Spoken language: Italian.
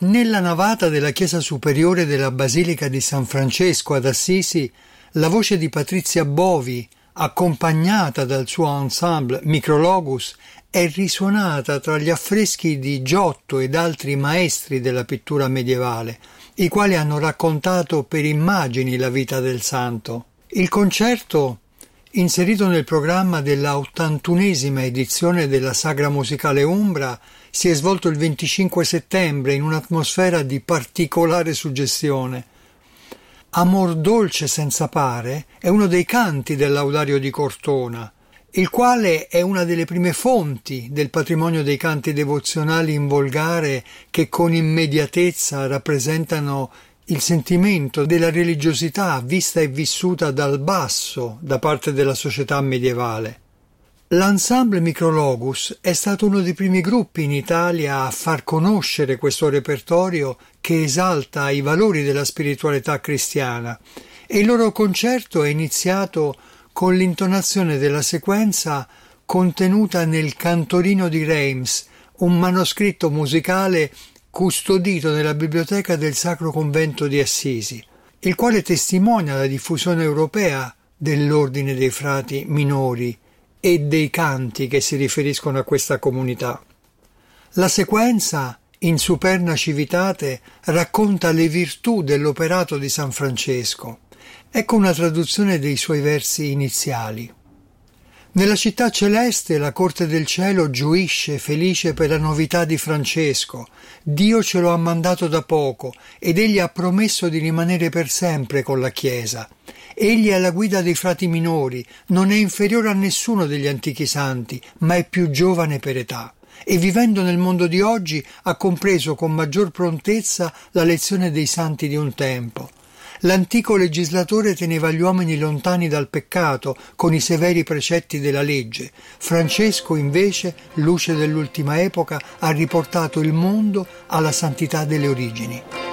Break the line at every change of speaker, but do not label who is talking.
Nella navata della chiesa superiore della Basilica di San Francesco ad Assisi, la voce di Patrizia Bovi, accompagnata dal suo ensemble Micrologus, è risuonata tra gli affreschi di Giotto ed altri maestri della pittura medievale, i quali hanno raccontato per immagini la vita del santo. Il concerto, inserito nel programma della 81esima edizione della Sagra Musicale Umbra, si è svolto il 25 settembre in un'atmosfera di particolare suggestione. Amor dolce senza pare è uno dei canti del Laudario di Cortona, il quale è una delle prime fonti del patrimonio dei canti devozionali in volgare che con immediatezza rappresentano il sentimento della religiosità vista e vissuta dal basso da parte della società medievale. L'ensemble Micrologus è stato uno dei primi gruppi in Italia a far conoscere questo repertorio che esalta i valori della spiritualità cristiana, e il loro concerto è iniziato con l'intonazione della sequenza contenuta nel Cantorino di Reims, un manoscritto musicale custodito nella biblioteca del Sacro Convento di Assisi, il quale testimonia la diffusione europea dell'ordine dei frati minori e dei canti che si riferiscono a questa comunità. La sequenza, in Superna Civitate, racconta le virtù dell'operato di San Francesco. Ecco una traduzione dei suoi versi iniziali. Nella città celeste la corte del cielo gioisce felice per la novità di Francesco. Dio ce lo ha mandato da poco ed egli ha promesso di rimanere per sempre con la Chiesa. Egli è alla guida dei frati minori, non è inferiore a nessuno degli antichi santi, ma è più giovane per età. E vivendo nel mondo di oggi ha compreso con maggior prontezza la lezione dei santi di un tempo. L'antico legislatore teneva gli uomini lontani dal peccato con i severi precetti della legge. Francesco, invece, luce dell'ultima epoca, ha riportato il mondo alla santità delle origini.